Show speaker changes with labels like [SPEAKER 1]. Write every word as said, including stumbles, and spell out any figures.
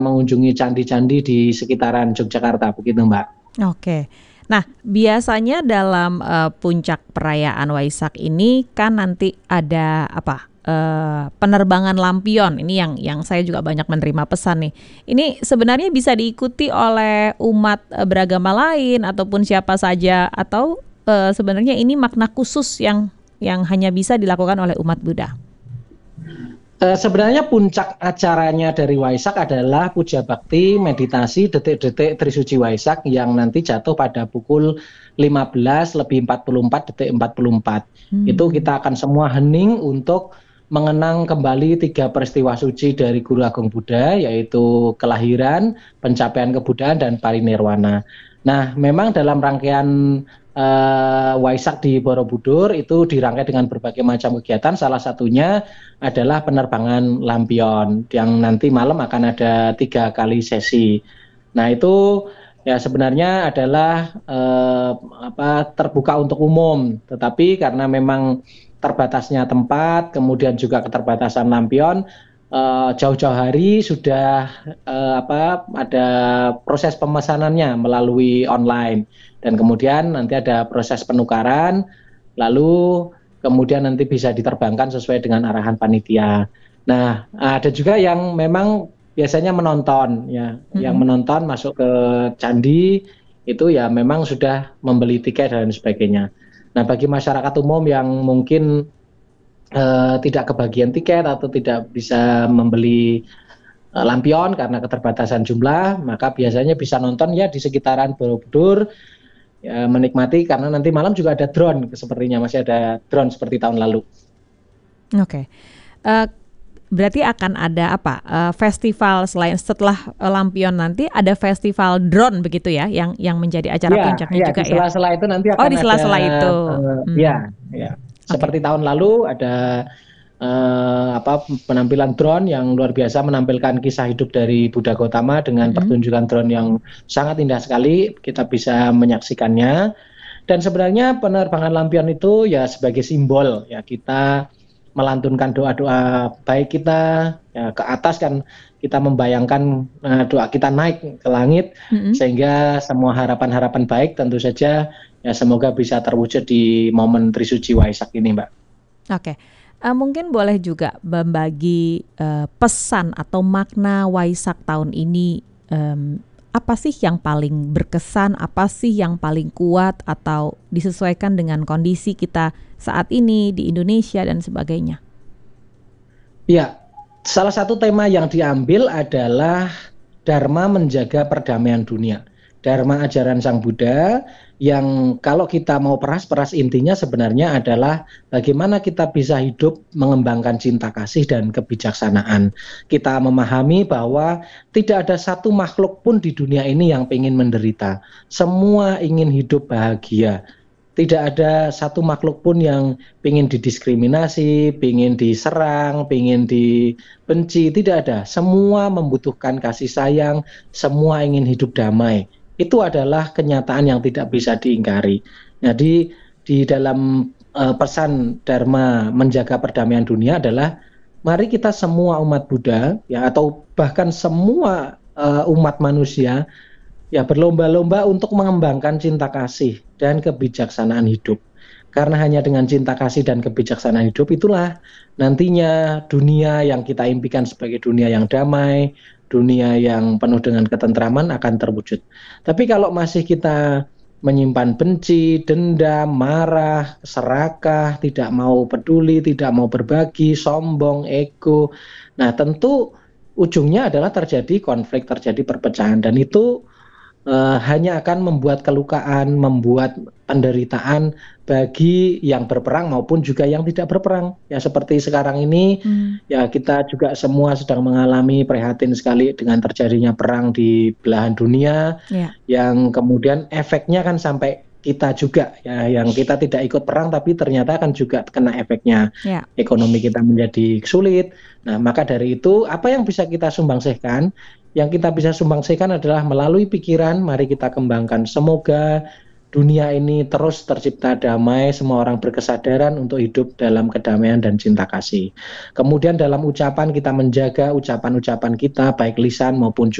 [SPEAKER 1] mengunjungi candi-candi di sekitaran Yogyakarta, begitu Mbak.
[SPEAKER 2] Oke. Nah, biasanya dalam uh, puncak perayaan Waisak ini kan nanti ada apa? Uh, penerbangan lampion. Ini yang yang saya juga banyak menerima pesan nih. Ini sebenarnya bisa diikuti oleh umat uh, beragama lain ataupun siapa saja, atau uh, sebenarnya ini makna khusus yang yang hanya bisa dilakukan oleh umat Buddha?
[SPEAKER 1] Uh, sebenarnya puncak acaranya dari Waisak adalah puja bakti meditasi detik-detik Trisuci Waisak yang nanti jatuh pada pukul lima belas lebih empat puluh empat detik empat puluh empat. Hmm. Itu kita akan semua hening untuk mengenang kembali tiga peristiwa suci dari Guru Agung Buddha, yaitu kelahiran, pencapaian kebudayaan, dan parinirwana. Nah, memang dalam rangkaian Uh, Waisak di Borobudur itu dirangkai dengan berbagai macam kegiatan. Salah satunya adalah penerbangan lampion yang nanti malam akan ada tiga kali sesi. Nah, itu ya sebenarnya adalah uh, apa terbuka untuk umum, tetapi karena memang terbatasnya tempat, kemudian juga keterbatasan lampion, uh, jauh-jauh hari sudah uh, apa ada proses pemesanannya melalui online. Dan kemudian nanti ada proses penukaran, lalu kemudian nanti bisa diterbangkan sesuai dengan arahan panitia. Nah, ada juga yang memang biasanya menonton, ya, mm-hmm. yang menonton masuk ke candi itu ya memang sudah membeli tiket dan sebagainya. Nah, bagi masyarakat umum yang mungkin uh, tidak kebagian tiket atau tidak bisa membeli uh, lampion karena keterbatasan jumlah, maka biasanya bisa nonton ya di sekitaran Borobudur. Ya, menikmati karena nanti malam juga ada drone, sepertinya masih ada drone seperti tahun lalu.
[SPEAKER 2] Oke, okay. uh, berarti akan ada apa uh, festival selain setelah uh, lampion nanti ada festival drone begitu ya, yang yang menjadi acara ya, puncaknya
[SPEAKER 1] ya,
[SPEAKER 2] juga
[SPEAKER 1] di sela-sela
[SPEAKER 2] ya.
[SPEAKER 1] itu nanti akan
[SPEAKER 2] oh di sela-sela
[SPEAKER 1] ada,
[SPEAKER 2] itu.
[SPEAKER 1] Uh, hmm. Ya, ya. Seperti okay. tahun lalu ada Uh, apa penampilan drone yang luar biasa menampilkan kisah hidup dari Buddha Gautama dengan mm-hmm. pertunjukan drone yang sangat indah sekali, kita bisa menyaksikannya. Dan sebenarnya penerbangan lampion itu ya sebagai simbol ya kita melantunkan doa-doa baik kita ya ke atas, kan kita membayangkan uh, doa kita naik ke langit, mm-hmm. sehingga semua harapan-harapan baik tentu saja ya semoga bisa terwujud di momen Trisuci Waisak ini, Mbak.
[SPEAKER 2] Oke. Okay. Uh, mungkin boleh juga membagi uh, pesan atau makna Waisak tahun ini, um, apa sih yang paling berkesan, apa sih yang paling kuat atau disesuaikan dengan kondisi kita saat ini di Indonesia dan sebagainya?
[SPEAKER 1] Ya, salah satu tema yang diambil adalah Dharma menjaga perdamaian dunia. Dharma ajaran Sang Buddha yang kalau kita mau peras-peras intinya sebenarnya adalah bagaimana kita bisa hidup mengembangkan cinta kasih dan kebijaksanaan. Kita memahami bahwa tidak ada satu makhluk pun di dunia ini yang ingin menderita. Semua ingin hidup bahagia. Tidak ada satu makhluk pun yang ingin didiskriminasi, ingin diserang, ingin dibenci. Tidak ada. Semua membutuhkan kasih sayang, semua ingin hidup damai. Itu adalah kenyataan yang tidak bisa diingkari. Jadi di dalam uh, pesan Dharma menjaga perdamaian dunia adalah mari kita semua umat Buddha ya atau bahkan semua uh, umat manusia ya berlomba-lomba untuk mengembangkan cinta kasih dan kebijaksanaan hidup. Karena hanya dengan cinta kasih dan kebijaksanaan hidup itulah nantinya dunia yang kita impikan sebagai dunia yang damai, dunia yang penuh dengan ketentraman akan terwujud. Tapi kalau masih kita menyimpan benci, dendam, marah, serakah, tidak mau peduli, tidak mau berbagi, sombong, ego, nah tentu ujungnya adalah terjadi konflik, terjadi perpecahan, dan itu uh, hanya akan membuat kelukaan, membuat penderitaan bagi yang berperang maupun juga yang tidak berperang. Ya seperti sekarang ini, hmm. ya kita juga semua sedang mengalami prihatin sekali dengan terjadinya perang di belahan dunia, yeah. yang kemudian efeknya kan sampai kita juga, ya yang kita tidak ikut perang tapi ternyata kan juga kena efeknya. Yeah. Ekonomi kita menjadi sulit. Nah maka dari itu apa yang bisa kita sumbangsihkan? Yang kita bisa sumbangsihkan adalah melalui pikiran, mari kita kembangkan. Semoga dunia ini terus tercipta damai, semua orang berkesadaran untuk hidup dalam kedamaian dan cinta kasih. Kemudian dalam ucapan kita menjaga ucapan-ucapan kita, baik lisan maupun